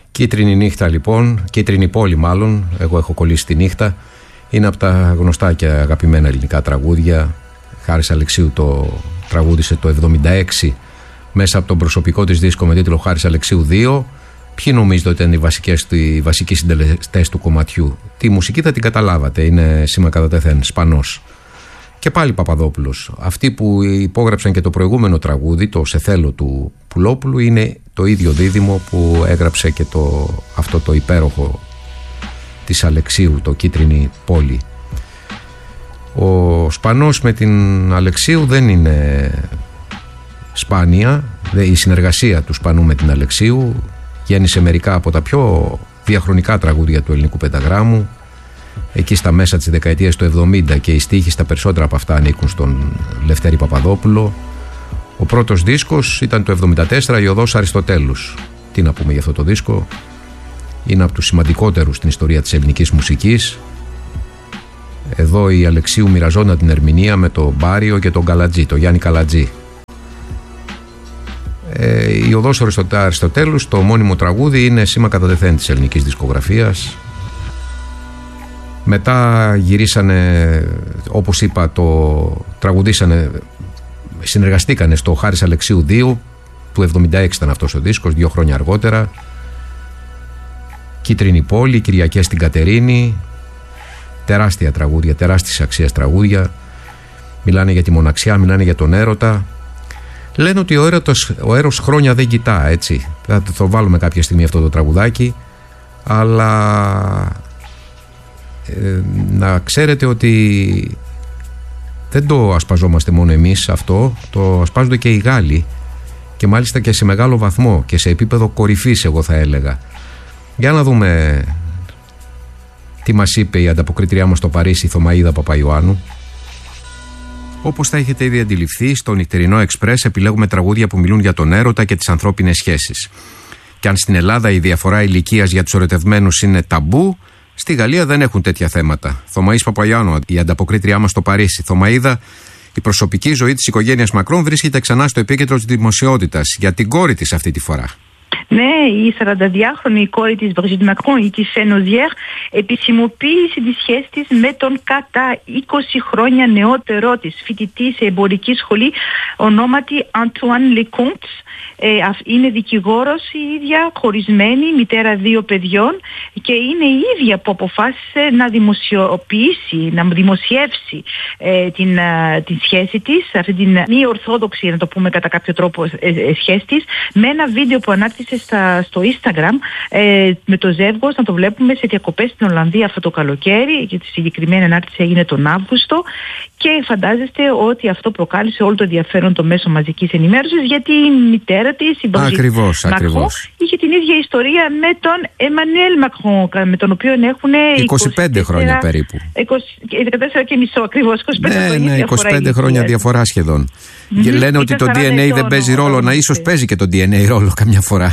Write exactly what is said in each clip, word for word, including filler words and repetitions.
Κίτρινη νύχτα λοιπόν, κίτρινη πόλη μάλλον, εγώ έχω κολλήσει τη νύχτα, είναι από τα γνωστά και αγαπημένα ελληνικά τραγούδια. Χάρης Αλεξίου το τραγούδισε το εβδομήντα έξι μέσα από τον προσωπικό της δίσκο με τίτλο Χάρης Αλεξίου δύο. Ποιοι νομίζετε ότι ήταν οι, βασικές, οι βασικοί συντελεστές του κομματιού? Τη μουσική θα την καταλάβατε, είναι σήμα κατά τέθεν Σπανός. Και πάλι Παπαδόπουλος. Αυτοί που υπόγραψαν και το προηγούμενο τραγούδι, το «Σε θέλω» του Πουλόπουλου, είναι το ίδιο δίδυμο που έγραψε και το, αυτό το υπέροχο της Αλεξίου, το «Κίτρινη πόλη». Ο Σπανός με την Αλεξίου δεν είναι σπάνια. Η συνεργασία του Σπανού με την Αλεξίου γέννησε μερικά από τα πιο διαχρονικά τραγούδια του ελληνικού πενταγράμμου. Εκεί στα μέσα της δεκαετίας του εβδομήντα, και οι στίχοι στα περισσότερα από αυτά ανήκουν στον Λευτέρη Παπαδόπουλο. Ο πρώτος δίσκος ήταν το εβδομήντα τέσσερα, η Οδός Αριστοτέλους. Τι να πούμε για αυτό το δίσκο? Είναι από τους σημαντικότερους στην ιστορία της ελληνικής μουσικής. Εδώ η Αλεξίου μοιραζόταν την ερμηνεία με τον Μπάριο και τον Καλατζή, τον Γιάννη Καλατζή. Ε, η Οδός Αριστοτέλους, το ομώνυμο τραγούδι, είναι σήμα κατά τεθέν της ελληνικής δισκογραφίας. Μετά γυρίσανε, όπως είπα, το τραγουδίσανε, συνεργαστήκανε στο Χάρης Αλεξίου δύο, του εβδομήντα έξι ήταν αυτός ο δίσκος, δύο χρόνια αργότερα. Κίτρινη πόλη, Κυριακές στην Κατερίνη, τεράστια τραγούδια, τεράστιες αξίες τραγούδια. Μιλάνε για τη μοναξιά, μιλάνε για τον έρωτα. Λένε ότι ο έρωτας, ο έρος χρόνια δεν κοιτά, έτσι. Θα το βάλουμε κάποια στιγμή αυτό το τραγουδάκι, αλλά ε, να ξέρετε ότι δεν το ασπαζόμαστε μόνο εμείς αυτό, το ασπάζονται και οι Γάλλοι, και μάλιστα και σε μεγάλο βαθμό και σε επίπεδο κορυφής, εγώ θα έλεγα. Για να δούμε τι μας είπε η ανταποκριτριά μας στο Παρίσι, η Θωμαΐδα Παπαϊωάννου. Όπως θα έχετε ήδη αντιληφθεί, στο νυχτερινό Εξπρές επιλέγουμε τραγούδια που μιλούν για τον έρωτα και τις ανθρώπινες σχέσεις. Και αν στην Ελλάδα η διαφορά ηλικίας για τους ερωτευμένους είναι ταμπού, στη Γαλλία δεν έχουν τέτοια θέματα. Θωμαΐς Παπαϊωάννου, η ανταποκρίτριά μας στο Παρίσι. Θωμαΐδα, η προσωπική ζωή της οικογένειας Μακρόν βρίσκεται ξανά στο επίκεντρο της δημοσιότητας, για την κόρη της αυτή τη φορά. Ναι, η σαρανταδυάχρονη κόρη της Μπριζίτ Μακρόν, η Τισέ Νοζιέρ, επισημοποίησε τη σχέση της με τον κατά είκοσι χρόνια νεότερό της φοιτητή σε εμπορική σχολή, ονόματι Antoine Lecomte. Είναι δικηγόρος η ίδια, χωρισμένη, μητέρα δύο παιδιών, και είναι η ίδια που αποφάσισε να δημοσιοποιήσει, να δημοσιεύσει ε, την, ε, την σχέση της, αυτή την μη ορθόδοξη, να το πούμε κατά κάποιο τρόπο, ε, ε, σχέση της, με ένα βίντεο που ανάρτησε στα, στο Instagram ε, με το ζεύγος, να το βλέπουμε σε διακοπές στην Ολλανδία αυτό το καλοκαίρι, και τη συγκεκριμένη ανάρτηση έγινε τον Αύγουστο, και φαντάζεστε ότι αυτό προκάλεσε όλο το ενδιαφέρον των μέσων μαζικής ενημέρωσης, γιατί η μητέρα της, η Μπριζίτ Μακρόν, είχε την ίδια ιστορία με τον Εμμανουέλ Μακρόν, με τον οποίο έχουν είκοσι πέντε χρόνια περίπου. είκοσι, δεκατέσσερα και μισό ακριβώς. είκοσι πέντε ναι, χρόνια, ναι, είκοσι πέντε χρόνια διαφορά σχεδόν. Mm-hmm. Και λένε ότι το ντι εν έι δεν παίζει ρόλο, να ίσως παίζει και το ντι εν έι ρόλο καμιά φορά.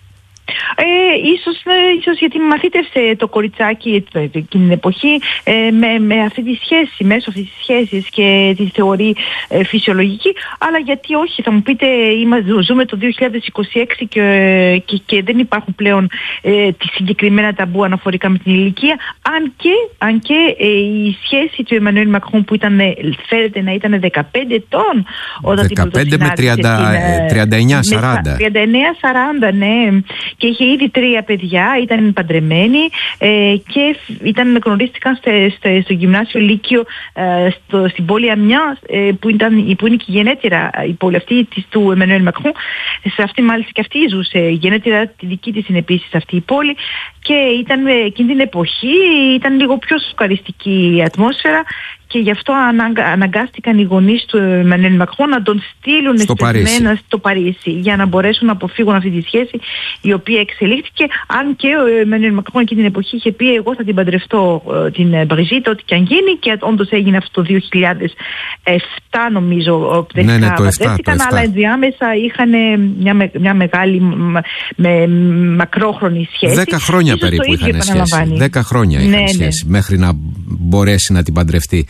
Ε, ίσως, ίσως γιατί μαθήτευσε το κοριτσάκι εκείνη την εποχή ε, με, με αυτή τη σχέση, μέσω αυτής της σχέσης, και τη θεωρεί ε, φυσιολογική, αλλά γιατί όχι? Θα μου πείτε, είμαστε, ζούμε το δύο χιλιάδες είκοσι έξι και, και, και δεν υπάρχουν πλέον ε, τη συγκεκριμένα ταμπού αναφορικά με την ηλικία, αν και, αν και ε, η σχέση του Εμμανουέλ Μακρόν, που ήταν, φέρεται να ήταν δεκαπέντε ετών όταν δεκαπέντε με τριάντα εννιά σαράντα. τριάντα εννιά σαράντα, ναι. Και είχε ήδη τρία παιδιά, ήταν παντρεμένοι ε, και ήταν, γνωρίστηκαν στο, στο, στο γυμνάσιο Λύκειο ε, στο, στην πόλη Αμιά, ε, που, ήταν, που είναι και η γενέτειρα η πόλη αυτή της, του Εμμανουέλ Μακρόν. Σε αυτή μάλιστα και αυτή ζούσε, η γενέτειρα τη δική της είναι επίσης αυτή η πόλη, και ήταν εκείνη την εποχή ήταν λίγο πιο σοκαριστική η ατμόσφαιρα, και γι' αυτό αναγκα, αναγκάστηκαν οι γονείς του Εμμανουέλ Μακρόν να τον στείλουν στο Παρίσι. στο Παρίσι για να μπορέσουν να αποφύγουν αυτή τη σχέση, η οποία εξελίχθηκε, αν και ο Εμμανουέλ Μακρόν εκείνη την εποχή είχε πει εγώ θα την παντρευτώ την Μπριζίτ ό,τι και αν γίνει, και όντως έγινε αυτό το δύο χιλιάδες επτά νομίζω. Ναι, ναι, το επτά, το επτά. Αλλά ενδιάμεσα είχαν μια, μια μεγάλη με, μακρόχρονη σχέση. Δέκα χρόνια ίσως περίπου είχαν σχέση. Δέκα χρόνια είχαν ναι, σχέση ναι. μέχρι να μπορέσει να την παντρευτεί.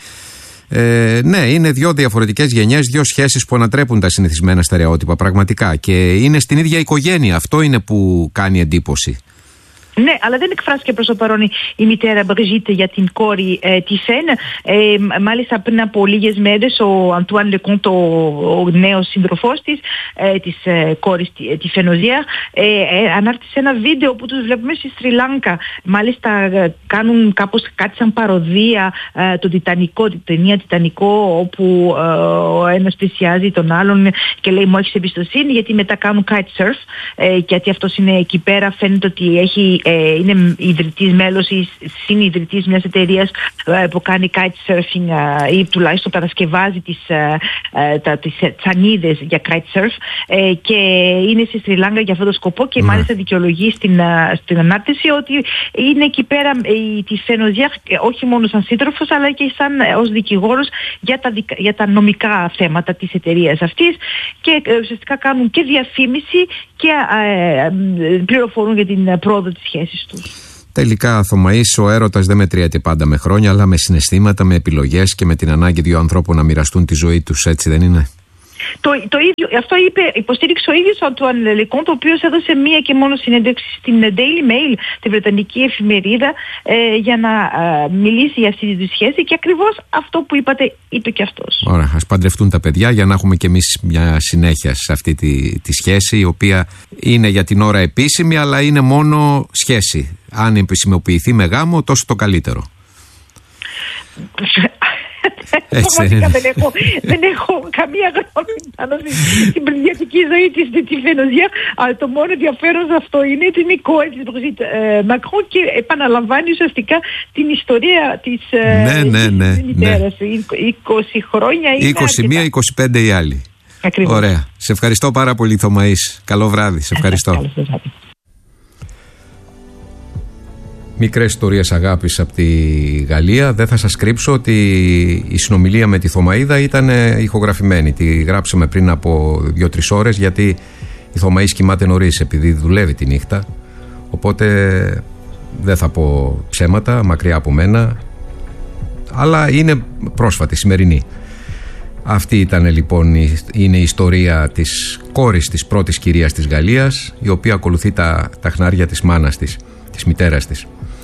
Ε, ναι, είναι δύο διαφορετικές γενιές, δύο σχέσεις που ανατρέπουν τα συνηθισμένα στερεότυπα πραγματικά, και είναι στην ίδια οικογένεια. Αυτό είναι που κάνει εντύπωση. Ναι, αλλά δεν εκφράστηκε προς το παρόν η μητέρα Μπριζίτ για την κόρη ε, τη Φεν. Ε, μάλιστα πριν από λίγες μέρες ο Αντουάν Λεκόντ, ο, ο νέος σύντροφός της, ε, της ε, κόρης τη Φεν Οζιέρ, ε, ε, ανάρτησε ένα βίντεο που τους βλέπουμε στη Σρι Λάνκα. Μάλιστα ε, κάνουν κάπως κάτι σαν παροδία ε, το Τιτανικό, την ταινία Τιτανικό, όπου ε, ο ένας πλησιάζει τον άλλον και λέει μου έχεις εμπιστοσύνη, γιατί μετά κάνουν kitesurf, ε, γιατί αυτός είναι εκεί πέρα, φαίνεται ότι έχει Ε, είναι ιδρυτής μέλος ή συνειδητής μιας εταιρείας ε, που κάνει kitesurfing ε, ή τουλάχιστον παρασκευάζει τις, ε, ε, τα, τις τσανίδες για kitesurf ε, και είναι στη Σρι Λάγκα για αυτόν τον σκοπό και mm. μάλιστα δικαιολογεί στην, ε, στην ανάρτηση ότι είναι εκεί πέρα ε, τη Φεν Οζιέρ όχι μόνο σαν σύντροφος αλλά και σαν ε, ως δικηγόρος για τα, για τα νομικά θέματα της εταιρείας αυτής και ε, ουσιαστικά κάνουν και διαφήμιση και ε, ε, πληροφορούν για την πρόοδο της σχέσης τους. Τελικά, Θωμαής, ο έρωτας δεν μετριέται πάντα με χρόνια, αλλά με συναισθήματα, με επιλογές και με την ανάγκη δύο ανθρώπων να μοιραστούν τη ζωή τους, έτσι δεν είναι? Το, το ίδιο, αυτό είπε, υποστήριξε ο ίδιος ο Αντουάν Λεκόντ, ο οποίος έδωσε μία και μόνο συνέντευξη στην Daily Mail, τη βρετανική εφημερίδα, ε, για να ε, μιλήσει για αυτή τη σχέση και ακριβώς αυτό που είπατε είπε και αυτός. Ωραία, ας παντρευτούν τα παιδιά για να έχουμε και εμείς μια συνέχεια σε αυτή τη, τη σχέση, η οποία είναι για την ώρα επίσημη, αλλά είναι μόνο σχέση. Αν επισημοποιηθεί με γάμο, τόσο το καλύτερο. Πραγματικά δεν έχω, δεν έχω καμία γνώμη πάνω στην παιδιατική ζωή της τη Φεν Οζιέρ, αλλά το μόνο ενδιαφέρον σε αυτό είναι ότι είναι η κόρη της Μπριζίτ Μακρόν και επαναλαμβάνει ουσιαστικά την ιστορία της ναι, ναι, ναι, μητέρας. Ναι. είκοσι χρόνια είναι είκοσι μία είκοσι πέντε οι άλλοι. Ακριβώς. Ωραία. Σε ευχαριστώ πάρα πολύ, Θωμαής. Καλό βράδυ. Σε ευχαριστώ. Μικρές ιστορίες αγάπης από τη Γαλλία. Δεν θα σας κρύψω ότι η συνομιλία με τη Θωμαΐδα ήταν ηχογραφημένη. Τη γράψαμε πριν από δύο-τρεις ώρες, γιατί η Θωμαΐς κοιμάται νωρίς επειδή δουλεύει τη νύχτα. Οπότε δεν θα πω ψέματα, μακριά από μένα. Αλλά είναι πρόσφατη, σημερινή. Αυτή ήταν λοιπόν είναι η ιστορία της κόρης της πρώτης κυρίας της Γαλλίας, η οποία ακολουθεί τα, τα χνάρια της μάνας της, της μητέρας της.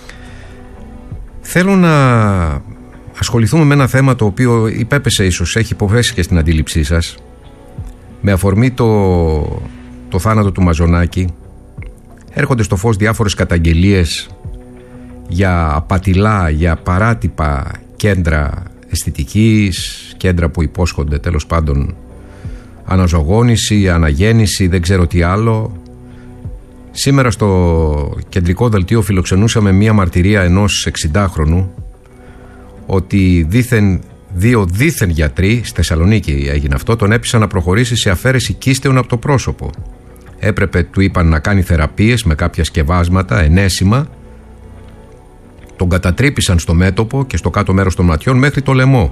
Θέλω να ασχοληθούμε με ένα θέμα το οποίο υπέπεσε ίσως, έχει υποφέσει και στην αντίληψή σας, με αφορμή το, το θάνατο του Μαζονάκη. Έρχονται στο φως διάφορες καταγγελίες για απατηλά, για παράτυπα κέντρα αισθητικής, κέντρα που υπόσχονται τέλος πάντων αναζωογόνηση, αναγέννηση, δεν ξέρω τι άλλο. Σήμερα στο κεντρικό δελτίο φιλοξενούσαμε μία μαρτυρία ενός εξηντάχρονου ότι δήθεν, δύο δήθεν γιατροί, στη Θεσσαλονίκη έγινε αυτό, τον έπεισαν να προχωρήσει σε αφαίρεση κίστεων από το πρόσωπο. Έπρεπε, του είπαν, να κάνει θεραπείες με κάποια σκευάσματα, ενέσιμα. Τον κατατρύπησαν στο μέτωπο και στο κάτω μέρος των ματιών μέχρι το λαιμό.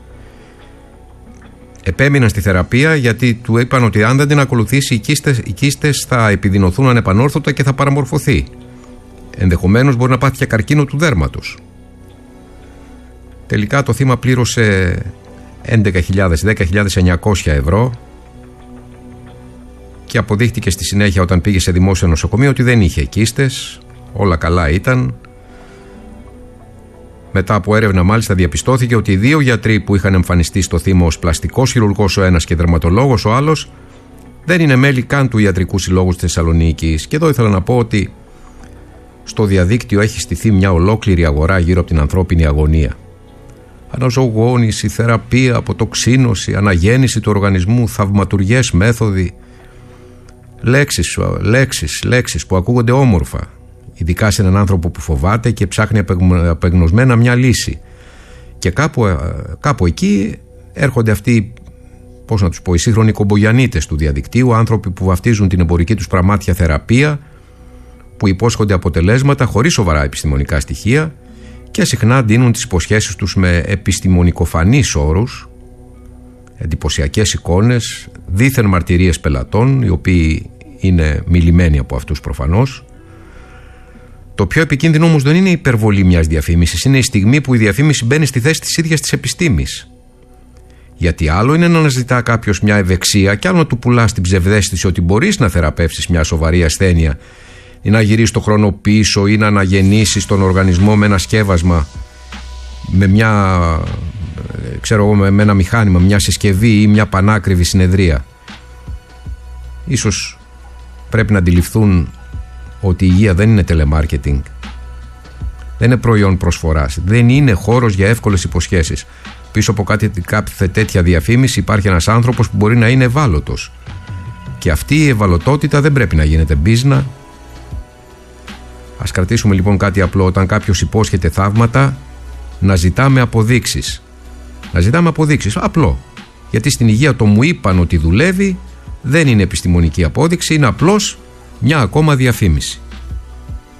Επέμειναν στη θεραπεία γιατί του είπαν ότι αν δεν την ακολουθήσει οι κίστες, οι κίστες θα επιδεινωθούν ανεπανόρθωτα και θα παραμορφωθεί. Ενδεχομένως μπορεί να πάθει και καρκίνο του δέρματος. Τελικά το θύμα πλήρωσε έντεκα χιλιάδες, δέκα χιλιάδες εννιακόσια ευρώ και αποδείχτηκε στη συνέχεια όταν πήγε σε δημόσιο νοσοκομείο ότι δεν είχε κίστες, όλα καλά ήταν. Μετά από έρευνα μάλιστα διαπιστώθηκε ότι οι δύο γιατροί που είχαν εμφανιστεί στο θύμα ως πλαστικός χειρουργός ο ένας και δερματολόγος ο άλλος δεν είναι μέλη καν του Ιατρικού Συλλόγου της Θεσσαλονίκης. Και εδώ ήθελα να πω ότι στο διαδίκτυο έχει στηθεί μια ολόκληρη αγορά γύρω από την ανθρώπινη αγωνία. Αναζωογόνηση, θεραπεία, αποτοξίνωση, αναγέννηση του οργανισμού, θαυματουργές μέθοδοι. Λέξεις, λέξεις, λέξεις που ακούγονται όμορφα. Ειδικά σε έναν άνθρωπο που φοβάται και ψάχνει απεγνωσμένα μια λύση. Και κάπου, κάπου εκεί έρχονται αυτοί, πώς να τους πω, οι σύγχρονοι κομπογιανίτες του διαδικτύου, άνθρωποι που βαφτίζουν την εμπορική τους πραμάτια θεραπεία, που υπόσχονται αποτελέσματα χωρίς σοβαρά επιστημονικά στοιχεία και συχνά ντύνουν τις υποσχέσεις τους με επιστημονικοφανείς όρους, εντυπωσιακές εικόνες, δήθεν μαρτυρίες πελατών, οι οποίοι είναι μιλημένοι από αυτούς προφανώς. Το πιο επικίνδυνο όμως δεν είναι η υπερβολή μιας διαφήμισης, είναι η στιγμή που η διαφήμιση μπαίνει στη θέση της ίδιας της επιστήμης. Γιατί άλλο είναι να αναζητά κάποιος μια ευεξία και άλλο να του πουλάς την ψευδαίσθηση ότι μπορείς να θεραπεύσεις μια σοβαρή ασθένεια ή να γυρίσει το χρόνο πίσω ή να αναγεννήσει τον οργανισμό με ένα σκεύασμα, με μια, ξέρω εγώ, με ένα μηχάνημα, μια συσκευή ή μια πανάκριβη συνεδρία. Ίσως πρέπει να αντιληφθούν ότι η υγεία δεν είναι telemarketing, δεν είναι προϊόν προσφοράς, δεν είναι χώρος για εύκολες υποσχέσεις. Πίσω από κάτι, κάποια τέτοια διαφήμιση υπάρχει ένας άνθρωπος που μπορεί να είναι ευάλωτος, και αυτή η ευαλωτότητα δεν πρέπει να γίνεται μπίζνα. Ας κρατήσουμε λοιπόν κάτι απλό: όταν κάποιος υπόσχεται θαύματα, να ζητάμε αποδείξεις. Να ζητάμε αποδείξεις, απλό. Γιατί στην υγεία το μου είπαν ότι δουλεύει δεν είναι επιστημονική απόδειξη, είναι απλώς μια ακόμα διαφήμιση.